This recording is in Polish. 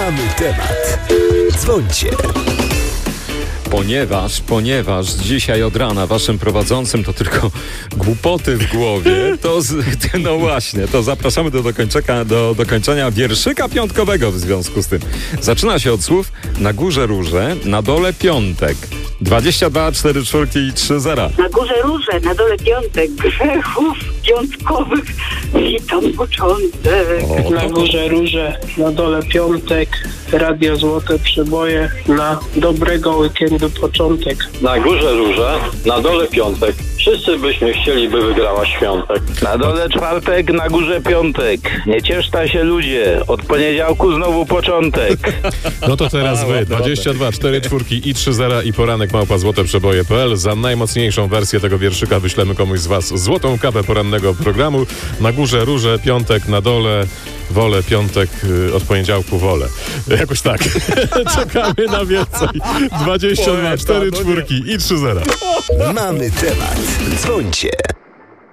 Mamy temat. Dzwońcie. Ponieważ dzisiaj od rana waszym prowadzącym to tylko głupoty w głowie, no właśnie, to zapraszamy do dokończenia wierszyka piątkowego w związku z tym. Zaczyna się od słów: na górze róże, na dole piątek. 22, 4 czwórki i 3 zera. Na górze róże, na dole piątek, grzechów piątkowych, witam początek. Na górze róże, na dole piątek, radio Złote Przeboje, na dobrego weekendu początek. Na górze róże, na dole piątek. Wszyscy byśmy chcieli, by wygrała świątek. Na dole czwartek, na górze piątek. Nie cieszta się ludzie, od poniedziałku znowu początek. No to teraz wy, 22, 4 czwórki i 3 zera i poranek @złoteprzeboje.pl. Za najmocniejszą wersję tego wierszyka wyślemy komuś z was złotą kapę porannego programu. Na górze róże, piątek, na dole wolę, piątek, od poniedziałku wolę. Jakoś tak. Czekamy na więcej. 22, 4 czwórki i 3 zera. Mamy temat. Dzwońcie.